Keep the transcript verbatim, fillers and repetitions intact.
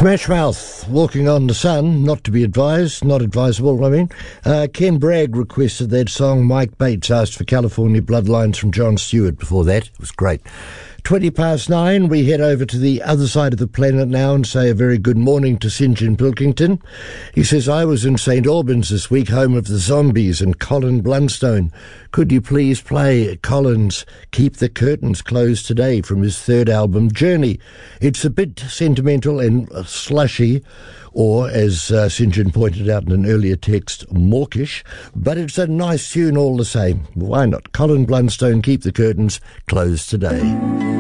Smash Mouth, Walking on the Sun, not to be advised, not advisable, I mean. Uh, Ken Bragg requested that song. Mike Bates asked for California Bloodlines from John Stewart before that. It was great. twenty past nine, we head over to the other side of the planet now and say a very good morning to St John Pilkington. He says, I was in Saint Albans this week, home of the Zombies and Colin Blunstone. Could you please play Colin's Keep the Curtains Closed Today from his third album, Journey? It's a bit sentimental and slushy, or, as uh, St John pointed out in an earlier text, mawkish, but it's a nice tune all the same. Why not? Colin Blunstone, Keep the Curtains Closed Today.